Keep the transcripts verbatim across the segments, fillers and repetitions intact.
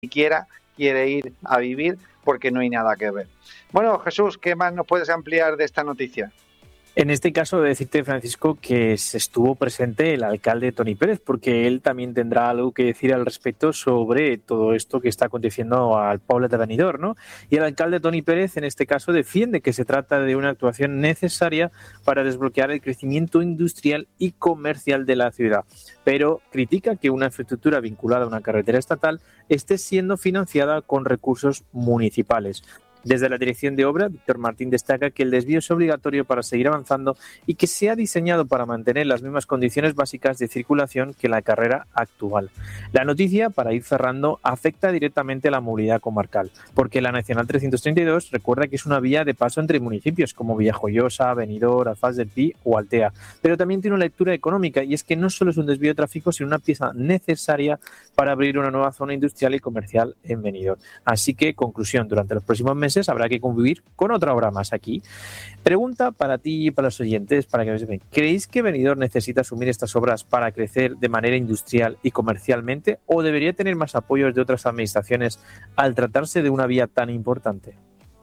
siquiera quiere ir a vivir porque no hay nada que ver. Bueno, Jesús, ¿qué más nos puedes ampliar de esta noticia? En este caso, debo decirte, Francisco, que estuvo presente el alcalde Toni Pérez, porque él también tendrá algo que decir al respecto sobre todo esto que está aconteciendo al pueblo de Benidorm, ¿no? Y el alcalde Toni Pérez, en este caso, defiende que se trata de una actuación necesaria para desbloquear el crecimiento industrial y comercial de la ciudad, pero critica que una infraestructura vinculada a una carretera estatal esté siendo financiada con recursos municipales. Desde la dirección de obra, Víctor Martín destaca que el desvío es obligatorio para seguir avanzando y que se ha diseñado para mantener las mismas condiciones básicas de circulación que la carrera actual. La noticia, para ir cerrando, afecta directamente a la movilidad comarcal, porque la Nacional trescientos treinta y dos recuerda que es una vía de paso entre municipios como Villajoyosa, Benidorm, Alfaz del Pi o Altea, pero también tiene una lectura económica, y es que no solo es un desvío de tráfico, sino una pieza necesaria para abrir una nueva zona industrial y comercial en Benidorm. Así que, conclusión, durante los próximos meses habrá que convivir con otra obra más aquí. Pregunta para ti y para los oyentes, para que vean. ¿Creéis que Benidorm necesita asumir estas obras para crecer de manera industrial y comercialmente, o debería tener más apoyos de otras administraciones al tratarse de una vía tan importante?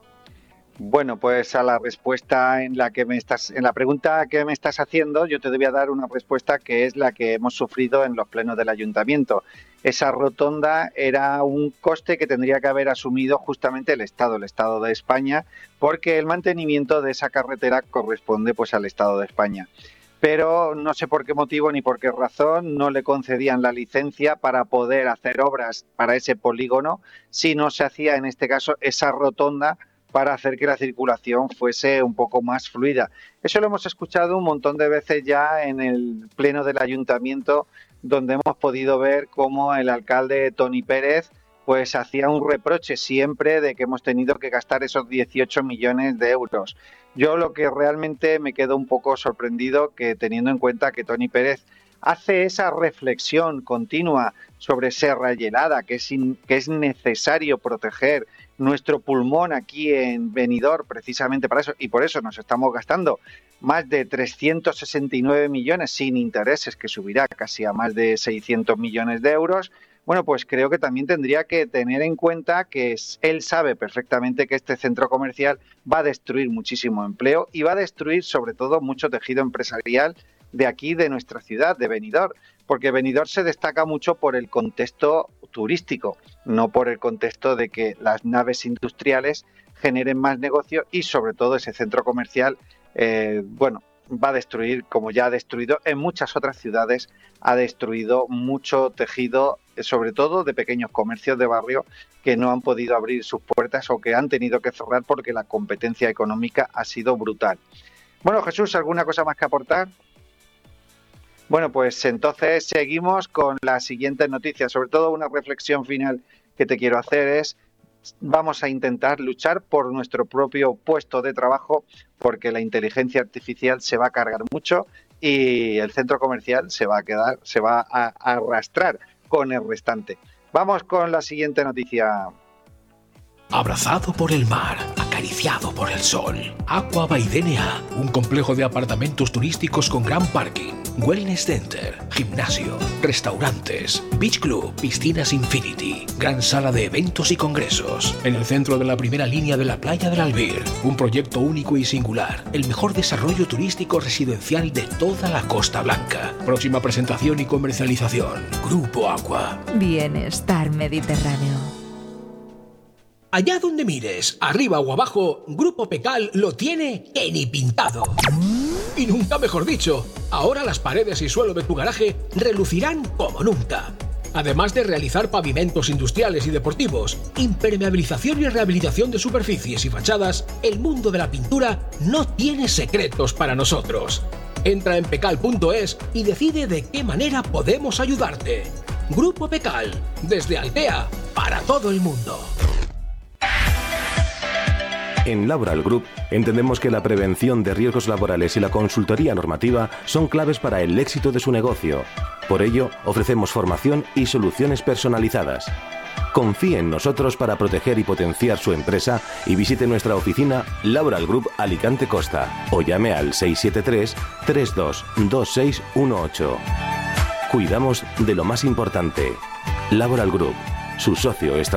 Bueno, pues a la respuesta en la que me estás, en la pregunta que me estás haciendo, yo te debía dar una respuesta que es la que hemos sufrido en los plenos del ayuntamiento. Esa rotonda era un coste que tendría que haber asumido justamente el Estado, el Estado de España, porque el mantenimiento de esa carretera corresponde pues al Estado de España. Pero no sé por qué motivo ni por qué razón no le concedían la licencia para poder hacer obras para ese polígono si no se hacía en este caso esa rotonda para hacer que la circulación fuese un poco más fluida. Eso lo hemos escuchado un montón de veces ya en el pleno del ayuntamiento, donde hemos podido ver cómo el alcalde Toni Pérez pues hacía un reproche siempre de que hemos tenido que gastar esos dieciocho millones de euros. Yo lo que realmente me quedo un poco sorprendido, que teniendo en cuenta que Toni Pérez hace esa reflexión continua sobre Serra Gelada, que es, in, que es necesario proteger nuestro pulmón aquí en Benidorm precisamente para eso, y por eso nos estamos gastando más de trescientos sesenta y nueve millones sin intereses, que subirá casi a más de seiscientos millones de euros. Bueno, pues creo que también tendría que tener en cuenta que él sabe perfectamente que este centro comercial va a destruir muchísimo empleo y va a destruir sobre todo mucho tejido empresarial de aquí, de nuestra ciudad, de Benidorm, porque Benidorm se destaca mucho por el contexto turístico, no por el contexto de que las naves industriales generen más negocio y sobre todo ese centro comercial, eh, bueno, va a destruir, como ya ha destruido en muchas otras ciudades, ha destruido mucho tejido, sobre todo de pequeños comercios de barrio que no han podido abrir sus puertas o que han tenido que cerrar porque la competencia económica ha sido brutal. Bueno, Jesús, ¿alguna cosa más que aportar? Bueno, pues entonces seguimos con la siguiente noticia. Sobre todo una reflexión final que te quiero hacer es: vamos a intentar luchar por nuestro propio puesto de trabajo, porque la inteligencia artificial se va a cargar mucho y el centro comercial se va a quedar, se va a arrastrar con el restante. Vamos con la siguiente noticia. Abrazado por el mar, acariciado por el sol. Aqua by D N A, un complejo de apartamentos turísticos con gran parking, wellness center, gimnasio, restaurantes, beach club, piscinas infinity, gran sala de eventos y congresos. En el centro de la primera línea de la playa del Albir, un proyecto único y singular, el mejor desarrollo turístico residencial de toda la Costa Blanca. Próxima presentación y comercialización, Grupo Aqua. Bienestar mediterráneo. Allá donde mires, arriba o abajo, Grupo Pecal lo tiene que ni pintado. Y nunca mejor dicho, ahora las paredes y suelo de tu garaje relucirán como nunca. Además de realizar pavimentos industriales y deportivos, impermeabilización y rehabilitación de superficies y fachadas, el mundo de la pintura no tiene secretos para nosotros. Entra en pecal punto es y decide de qué manera podemos ayudarte. Grupo Pecal, desde Altea, para todo el mundo. En Laboral Group entendemos que la prevención de riesgos laborales y la consultoría normativa son claves para el éxito de su negocio. Por ello, ofrecemos formación y soluciones personalizadas. Confíe en nosotros para proteger y potenciar su empresa y visite nuestra oficina Laboral Group Alicante Costa o llame al seis siete tres, tres dos dos seis uno ocho. Cuidamos de lo más importante. Laboral Group. su socio estratégico.